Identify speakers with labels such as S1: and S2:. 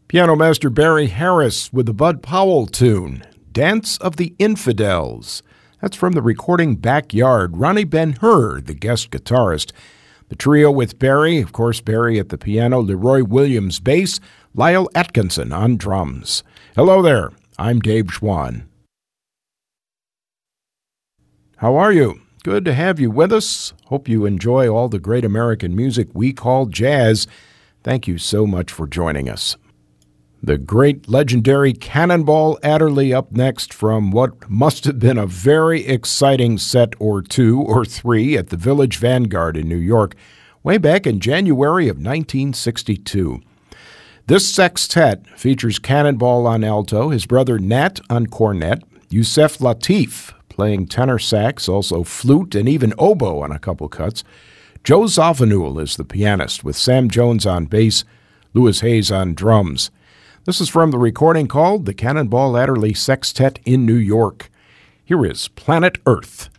S1: Piano master Barry Harris with the Bud Powell tune, Dance of the Infidels. That's from the recording Backyard. Ronnie Ben-Hur, the guest guitarist. The trio with Barry, of course, Barry at the piano, Leroy Williams bass, Lyle Atkinson on drums. Hello there, I'm Dave Schwann. How are you? Good to have you with us. Hope you enjoy all the great American music we call jazz. Thank you so much for joining us. The great legendary Cannonball Adderley up next from what must have been a very exciting set or two or three at the Village Vanguard in New York way back in January of 1962. This sextet features Cannonball on alto, his brother Nat on cornet, Yusef Lateef playing tenor sax, also flute and even oboe on a couple cuts. Joe Zawinul is the pianist with Sam Jones on bass, Louis Hayes on drums. This is from the recording called The Cannonball Adderley Sextet in New York. Here is Planet Earth.